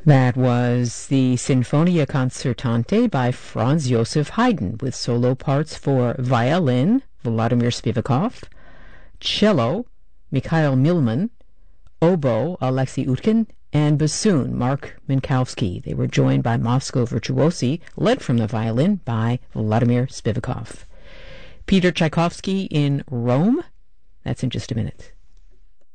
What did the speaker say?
That was the Sinfonia Concertante by Franz Joseph Haydn, with solo parts for violin, Vladimir Spivakov, cello, Mikhail Milman, oboe, Alexei Utkin, and bassoon, Mark Minkowski. They were joined by Moscow Virtuosi, led from the violin by Vladimir Spivakov. Peter Tchaikovsky in Rome. That's in just a minute.